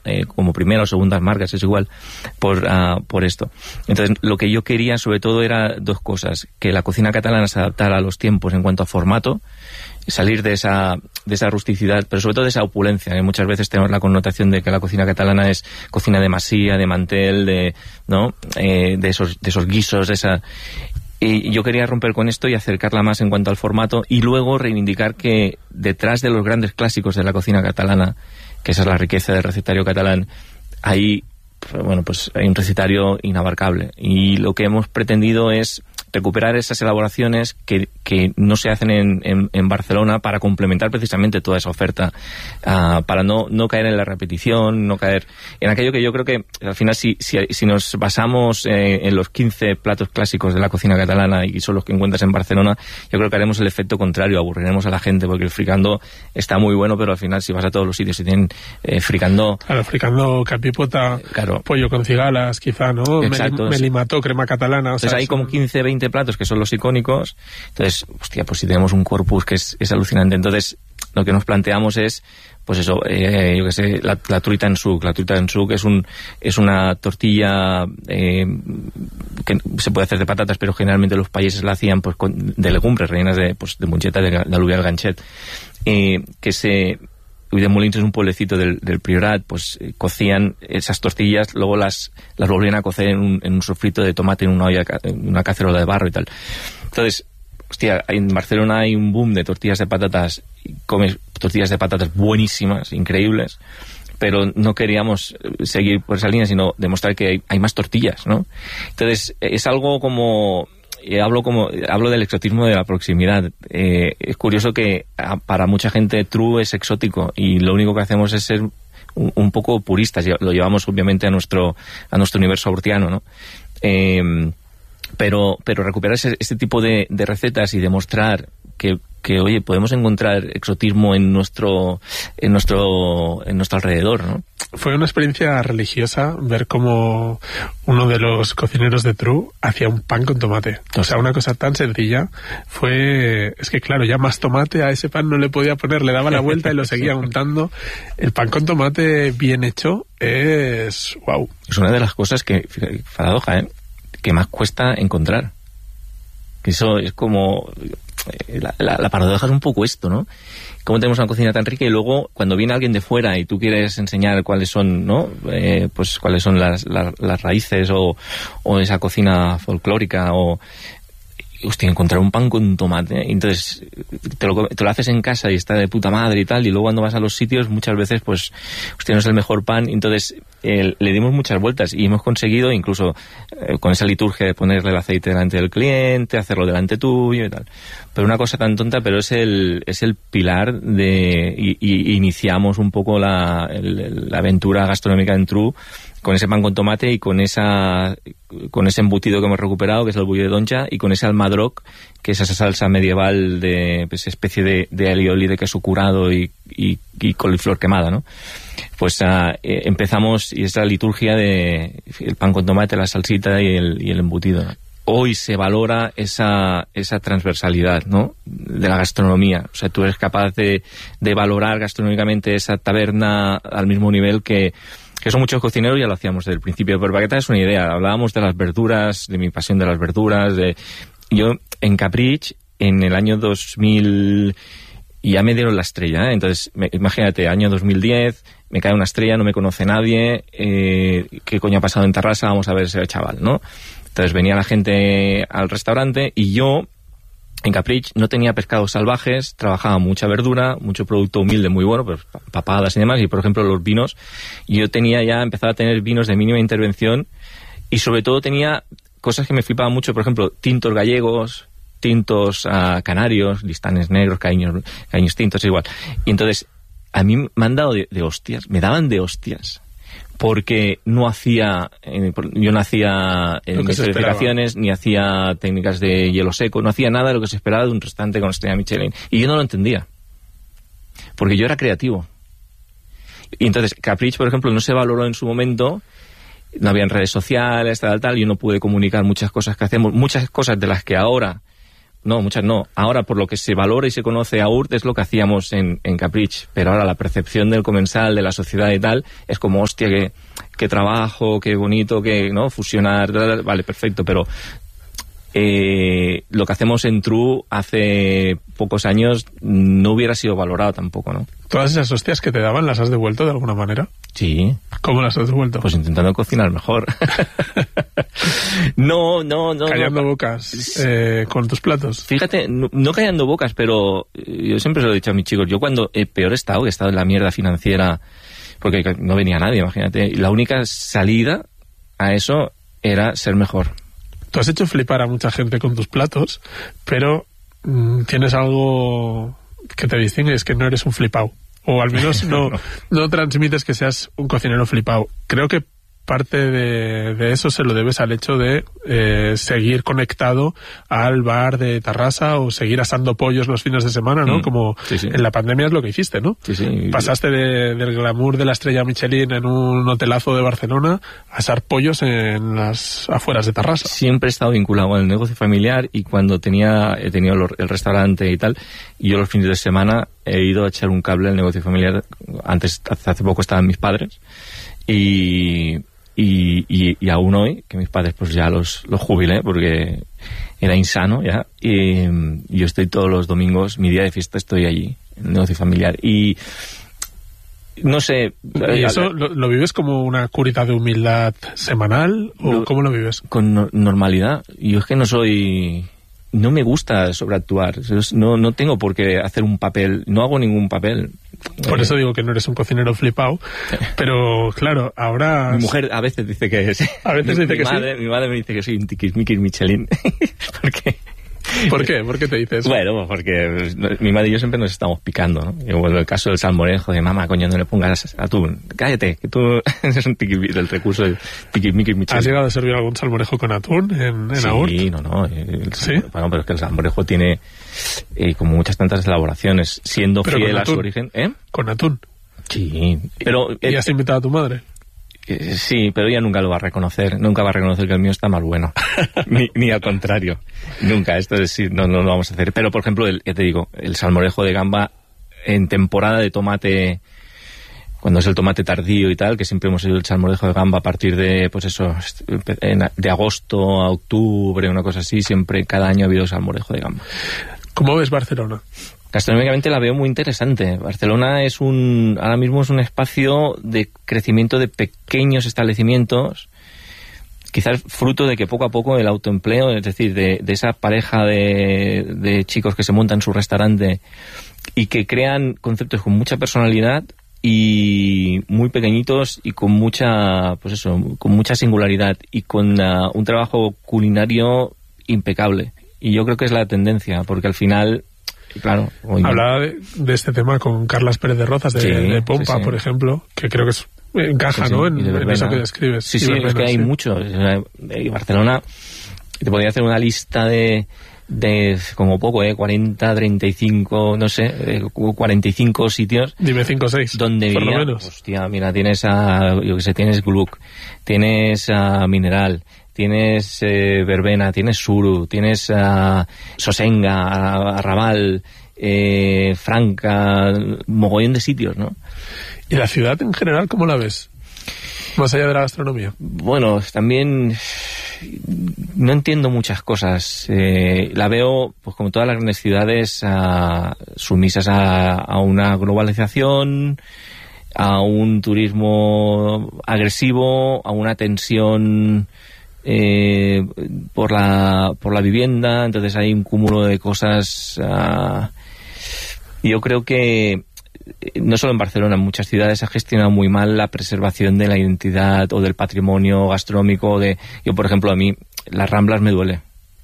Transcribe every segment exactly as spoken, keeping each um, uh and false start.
eh, como primera o segundas marcas, es igual, por, uh, por esto. Entonces, lo que yo quería sobre todo era dos cosas, que la cocina catalana se adaptara a los tiempos en cuanto a formato, salir de esa de esa rusticidad, pero sobre todo de esa opulencia, que muchas veces tenemos la connotación de que la cocina catalana es cocina de masía, de mantel, de no eh, de esos de esos guisos, de esa. Y yo quería romper con esto y acercarla más en cuanto al formato, y luego reivindicar que detrás de los grandes clásicos de la cocina catalana, que esa es la riqueza del recetario catalán, hay, bueno, pues hay un recetario inabarcable. Y lo que hemos pretendido es recuperar esas elaboraciones que, que no se hacen en, en, en Barcelona, para complementar precisamente toda esa oferta, uh, para no, no caer en la repetición, no caer en aquello que yo creo que al final si, si, si nos basamos eh, en los quince platos clásicos de la cocina catalana y son los que encuentras en Barcelona, yo creo que haremos el efecto contrario, aburriremos a la gente, porque el fricandó está muy bueno, pero al final si vas a todos los sitios y tienen eh, fricandó... Claro, fricandó, capipota, claro, pollo con cigalas, quizá, ¿no? Exacto. Meli, melimató, crema catalana... O Entonces sea, hay son... como quince, veinte platos que son los icónicos. Entonces, hostia, pues si tenemos un corpus que es, es alucinante. Entonces, lo que nos planteamos es, pues eso, eh, yo qué sé, la, la truita en suc. La truita en suc es un es una tortilla eh, que se puede hacer de patatas, pero generalmente los países la hacían pues con, de legumbres rellenas de, pues, de moncheta, de, de alubial ganchet, eh, que se... Ulldemolins es un pueblecito del, del Priorat, pues eh, cocían esas tortillas, luego las las volvían a cocer en un, en un sofrito de tomate en una olla, en una cacerola de barro y tal. Entonces, hostia, en Barcelona hay un boom de tortillas de patatas, y comes tortillas de patatas buenísimas, increíbles, pero no queríamos seguir por esa línea, sino demostrar que hay, hay más tortillas, ¿no? Entonces, es algo como... Eh, hablo como hablo del exotismo de la proximidad. Eh, es curioso que a, para mucha gente True es exótico, y lo único que hacemos es ser un, un poco puristas. Lo llevamos obviamente a nuestro a nuestro universo aurtiano, ¿no? Eh, pero pero recuperar ese, este tipo de, de recetas y demostrar que que oye, podemos encontrar exotismo en nuestro en nuestro en nuestro alrededor, ¿no? Fue una experiencia religiosa ver cómo uno de los cocineros de True hacía un pan con tomate. O sea, una cosa tan sencilla. Fue... Es que claro, ya más tomate a ese pan no le podía poner, le daba la vuelta y lo seguía untando. El pan con tomate bien hecho es... wow. Es una de las cosas que, paradoja, ¿eh?, que más cuesta encontrar. Que eso es como... La, la, la paradoja es un poco esto, ¿no? Cómo tenemos una cocina tan rica y luego cuando viene alguien de fuera y tú quieres enseñar cuáles son, ¿no? Eh, pues cuáles son las, las, las raíces o, o esa cocina folclórica o... Hostia, encontrar un pan con tomate, entonces te lo, te lo haces en casa y está de puta madre y tal, y luego cuando vas a los sitios muchas veces pues, hostia, no es el mejor pan. Entonces eh, le dimos muchas vueltas y hemos conseguido incluso eh, con esa liturgia de ponerle el aceite delante del cliente, hacerlo delante tuyo y tal. Pero una cosa tan tonta, pero es el es el pilar de... y, y iniciamos un poco la, el, la aventura gastronómica en True con ese pan con tomate y con esa con ese embutido que hemos recuperado, que es el bullo de doncha, y con ese almadroc, que es esa salsa medieval de pues, especie de, de alioli de queso curado y, y, y coliflor quemada, ¿no? Pues uh, eh, empezamos, y es la liturgia de el pan con tomate, la salsita y el, y el embutido. Hoy se valora esa esa transversalidad, ¿no?, de la gastronomía. O sea, tú eres capaz de, de valorar gastronómicamente esa taberna al mismo nivel que que son muchos cocineros, ya lo hacíamos desde el principio, pero para que te hagas una idea, hablábamos de las verduras, de mi pasión de las verduras, de... Yo, en Caprich, en el año dos mil, ya me dieron la estrella, ¿eh? Entonces, me, imagínate, año dos mil diez, me cae una estrella, no me conoce nadie, eh, ¿qué coño ha pasado en Tarrasa? Vamos a ver ese chaval, ¿no? Entonces venía la gente al restaurante y yo... En Caprich no tenía pescados salvajes, trabajaba mucha verdura, mucho producto humilde muy bueno, pues papadas y demás, y por ejemplo los vinos, yo tenía ya, empezaba a tener vinos de mínima intervención, y sobre todo tenía cosas que me flipaban mucho, por ejemplo, tintos gallegos, tintos uh, canarios, listanes negros, caños, caños tintos, igual. Y entonces, a mí me han dado de, de hostias, me daban de hostias, porque no hacía, eh, yo no hacía eh, certificaciones, ni hacía técnicas de hielo seco, no hacía nada de lo que se esperaba de un restaurante con estrella Michelin. Y yo no lo entendía, porque yo era creativo. Y entonces, Caprich, por ejemplo, no se valoró en su momento, no habían redes sociales, tal, tal, yo no pude comunicar muchas cosas que hacemos, muchas cosas de las que ahora no, muchas no. Ahora, por lo que se valora y se conoce a U R T, es lo que hacíamos en, en Caprich. Pero ahora la percepción del comensal, de la sociedad y tal, es como, hostia, que, que trabajo, qué bonito, que, ¿no? Fusionar, vale, perfecto, pero eh, lo que hacemos en True hace pocos años no hubiera sido valorado tampoco, ¿no? ¿Todas esas hostias que te daban las has devuelto de alguna manera? Sí. ¿Cómo las has devuelto? Pues intentando cocinar mejor. no, no, no. Callando no. bocas eh, con tus platos. Fíjate, no, no callando bocas, pero yo siempre se lo he dicho a mis chicos. Yo cuando he peor he estado, que he estado en la mierda financiera, porque no venía nadie, imagínate. Y la única salida a eso era ser mejor. Tú has hecho flipar a mucha gente con tus platos, pero mmm, tienes algo que te distingue, es que no eres un flipao. O al menos no, no. no transmites que seas un cocinero flipao. Creo que parte de, de eso se lo debes al hecho de eh, seguir conectado al bar de Tarrasa o seguir asando pollos los fines de semana, ¿no? Mm, Como sí, sí. En la pandemia es lo que hiciste, ¿no? Sí, sí. Pasaste de, del glamour de la estrella Michelin en un hotelazo de Barcelona a asar pollos en las afueras de Tarrasa. Siempre he estado vinculado al negocio familiar y cuando tenía he tenido el restaurante y tal, y yo los fines de semana he ido a echar un cable al negocio familiar. Antes, hace poco estaban mis padres y... Y, y, y aún hoy, que mis padres pues ya los, los jubilé porque era insano ya, y, y yo estoy todos los domingos, mi día de fiesta estoy allí, en el negocio familiar. Y no sé... ¿Y eso lo, lo vives como una curita de humildad semanal o lo, cómo lo vives? Con no, normalidad. Yo es que no soy... No me gusta sobreactuar. No, no tengo por qué hacer un papel. No hago ningún papel. Por eso digo que no eres un cocinero flipao. Pero, claro, ahora... Mi mujer a veces dice que sí. A veces mi, dice mi que madre, sí. Mi madre me dice que soy un tiquismiquis Michelin. ¿Por qué? ¿Por qué? ¿Por qué te dices? Bueno, porque mi madre y yo siempre nos estamos picando, ¿no? Y bueno, el caso del salmorejo, de mamá, coño, no le pongas atún. Cállate, que tú eres un tiquismiquis, el recurso del tiquismiquis Michelin. ¿Has llegado a servir algún salmorejo con atún en, en sí, A U R T? Sí, no, no. El, ¿Sí? Bueno, pero es que el salmorejo tiene eh, como muchas tantas elaboraciones, siendo pero fiel a su origen. ¿Eh? ¿Con atún? Sí, pero... ¿Y, ¿y has invitado a tu madre? Eh, sí, pero ella nunca lo va a reconocer, nunca va a reconocer que el mío está más bueno, ni, ni al contrario, nunca, esto es decir, no, no lo vamos a hacer. Pero, por ejemplo, el, ya te digo, el salmorejo de gamba en temporada de tomate, cuando es el tomate tardío y tal, que siempre hemos hecho el salmorejo de gamba a partir de, pues eso, de agosto a octubre, una cosa así, siempre, cada año ha habido salmorejo de gamba. ¿Cómo ves Barcelona? Gastronómicamente la veo muy interesante. Barcelona es un, ahora mismo es un espacio de crecimiento de pequeños establecimientos, quizás fruto de que poco a poco el autoempleo, es decir, de, de esa pareja de, de chicos que se montan su restaurante y que crean conceptos con mucha personalidad y muy pequeñitos y con mucha, pues eso, con mucha singularidad y con uh, un trabajo culinario impecable. Y yo creo que es la tendencia, porque al final... Claro, hablaba de, de este tema con Carlas Pérez de Rozas de, sí, de Pompa, sí, sí. por ejemplo, que creo que es, encaja, sí, sí. ¿no? En, en eso que describes. Sí, sí, es que hay sí. mucho. En Barcelona te podría hacer una lista de, de como poco, ¿eh? cuarenta, treinta y cinco, no sé, cuarenta y cinco sitios. Dime cinco o seis, donde por diría, lo menos. Hostia, mira, tienes a, yo que sé, tienes Gluck, tienes a Mineral, tienes eh, verbena, tienes suru, tienes uh, sosenga, arrabal, eh, franca, mogollón de sitios, ¿no? ¿Y la ciudad en general cómo la ves? Más allá de la gastronomía. Bueno, también no entiendo muchas cosas. Eh, la veo, pues como todas las grandes ciudades, uh, sumisas a, a una globalización, a un turismo agresivo, a una tensión... Eh, por la por la vivienda, entonces hay un cúmulo de cosas. Uh, yo creo que no solo en Barcelona, en muchas ciudades se ha gestionado muy mal la preservación de la identidad o del patrimonio gastronómico. De yo, por ejemplo, a mí las Ramblas me duele.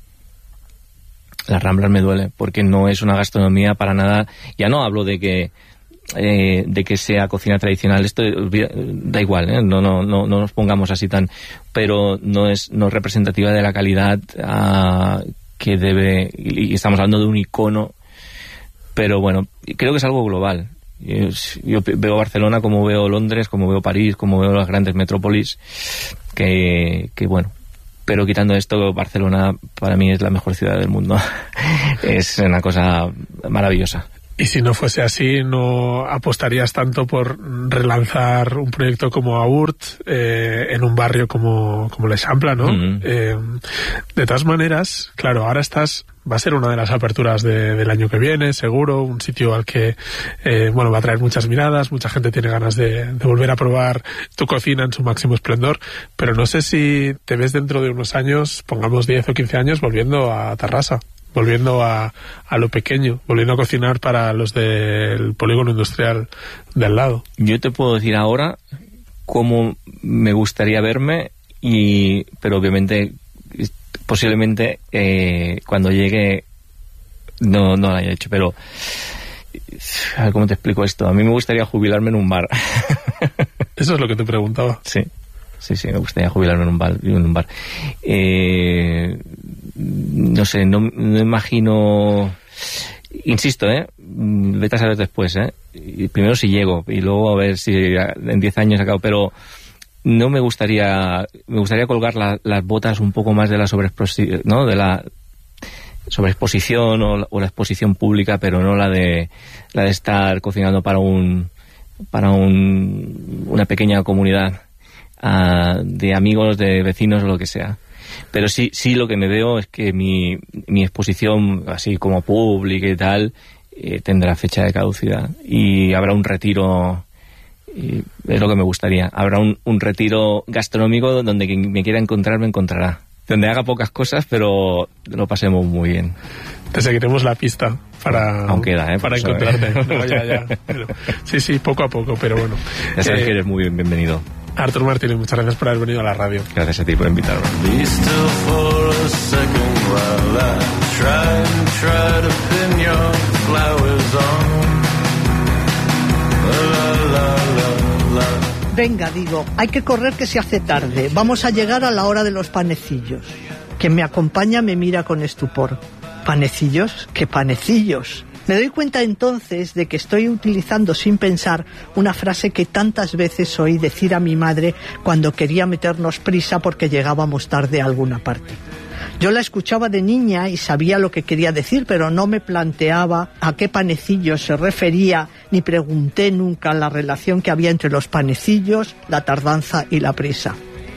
Las Ramblas me duele porque no es una gastronomía para nada. Ya no hablo de que Eh, de que sea cocina tradicional, esto da igual, ¿eh? no, no, no, no nos pongamos así tan, pero no es, no es representativa de la calidad uh, que debe, y, y estamos hablando de un icono, pero bueno, creo que es algo global. Yo, yo veo Barcelona como veo Londres, como veo París, como veo las grandes metrópolis, que, que bueno, pero quitando esto, Barcelona para mí es la mejor ciudad del mundo. Es una cosa maravillosa. Y si no fuese así, ¿no apostarías tanto por relanzar un proyecto como Aurt eh, en un barrio como, como l'Eixample, ¿no? Mm-hmm. Eh, de todas maneras, claro, ahora estás... Va a ser una de las aperturas de, del año que viene, seguro, un sitio al que eh, bueno, va a traer muchas miradas, mucha gente tiene ganas de, de volver a probar tu cocina en su máximo esplendor, pero no sé si te ves dentro de unos años, pongamos diez o quince años, volviendo a Tarrasa, volviendo a, a lo pequeño, volviendo a cocinar para los del polígono industrial de al lado. Yo te puedo decir ahora cómo me gustaría verme, y pero obviamente... posiblemente eh, cuando llegue no, no lo haya hecho, pero a ver, ¿cómo te explico esto? A mí me gustaría jubilarme en un bar. Eso es lo que te preguntaba. Sí, sí, sí, me gustaría jubilarme en un bar. En un bar. Eh, no sé, no, no imagino... Insisto, ¿eh? Vete a saber después, ¿eh? Primero si llego, y luego a ver si en diez años acabo, pero... No me gustaría, me gustaría colgar la, las botas un poco más de la sobreexposición, ¿no? De la sobreexposición o la, o la exposición pública, pero no la de la de estar cocinando para un para un una pequeña comunidad uh, de amigos, de vecinos o lo que sea. Pero sí, sí lo que me veo es que mi mi exposición así como pública y tal eh, tendrá fecha de caducidad y habrá un retiro. Y es lo que me gustaría. Habrá un, un retiro gastronómico donde quien me quiera encontrar me encontrará. Donde haga pocas cosas, pero lo pasemos muy bien. Te seguiremos la pista para, Aún queda, ¿eh? para encontrarte. No, ya, ya. Pero, sí, sí, poco a poco, pero bueno. Ya sabes eh, que eres muy bien, bienvenido. Artur Martínez, muchas gracias por haber venido a la radio. Gracias a ti por invitarme. Venga, digo, hay que correr que se hace tarde. Vamos a llegar a la hora de los panecillos. Quien me acompaña me mira con estupor. ¿Panecillos? ¿Qué panecillos? Me doy cuenta entonces de que estoy utilizando sin pensar una frase que tantas veces oí decir a mi madre cuando quería meternos prisa porque llegábamos tarde a alguna parte. Yo la escuchaba de niña y sabía lo que quería decir, pero no me planteaba a qué panecillos se refería, ni pregunté nunca la relación que había entre los panecillos, la tardanza y la prisa.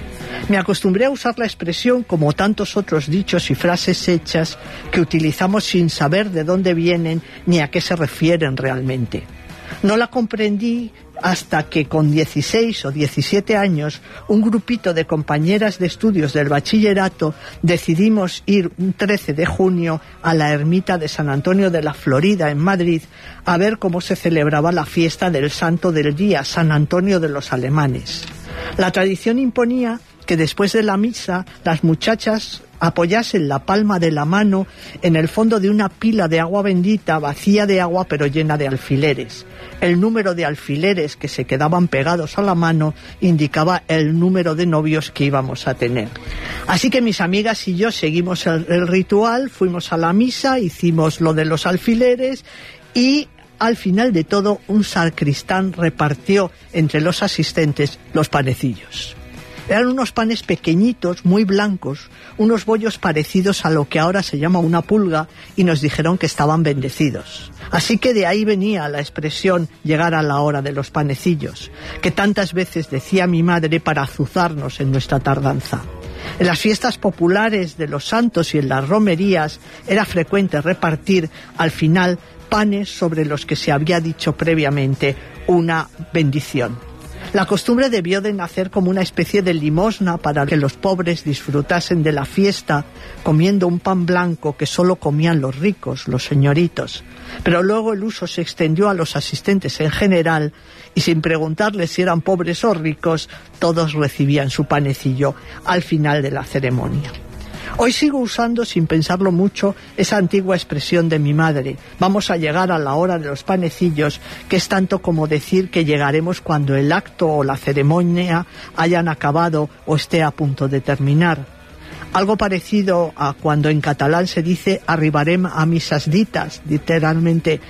Me acostumbré a usar la expresión como tantos otros dichos y frases hechas que utilizamos sin saber de dónde vienen ni a qué se refieren realmente. No la comprendí hasta que con dieciséis o diecisiete años un grupito de compañeras de estudios del bachillerato decidimos ir un trece de junio a la ermita de San Antonio de la Florida en Madrid a ver cómo se celebraba la fiesta del santo del día, San Antonio de los alemanes. La tradición imponía que después de la misa las muchachas apoyasen la palma de la mano en el fondo de una pila de agua bendita, vacía de agua pero llena de alfileres. El número de alfileres que se quedaban pegados a la mano indicaba el número de novios que íbamos a tener. Así que mis amigas y yo seguimos el, el ritual, fuimos a la misa, hicimos lo de los alfileres y al final de todo un sacristán repartió entre los asistentes los panecillos. Eran unos panes pequeñitos, muy blancos, unos bollos parecidos a lo que ahora se llama una pulga, y nos dijeron que estaban bendecidos. Así que de ahí venía la expresión llegar a la hora de los panecillos, que tantas veces decía mi madre para azuzarnos en nuestra tardanza. En las fiestas populares de los santos y en las romerías era frecuente repartir al final panes sobre los que se había dicho previamente una bendición. La costumbre debió de nacer como una especie de limosna para que los pobres disfrutasen de la fiesta comiendo un pan blanco que solo comían los ricos, los señoritos. Pero luego el uso se extendió a los asistentes en general y sin preguntarles si eran pobres o ricos, todos recibían su panecillo al final de la ceremonia. Hoy sigo usando, sin pensarlo mucho, esa antigua expresión de mi madre. Vamos a llegar a la hora de los panecillos, que es tanto como decir que llegaremos cuando el acto o la ceremonia hayan acabado o esté a punto de terminar. Algo parecido a cuando en catalán se dice arribarem a misas ditas, literalmente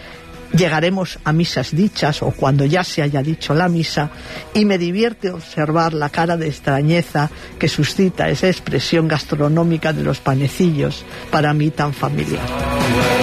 Llegaremos a misas dichas o cuando ya se haya dicho la misa, y me divierte observar la cara de extrañeza que suscita esa expresión gastronómica de los panecillos, para mí tan familiar.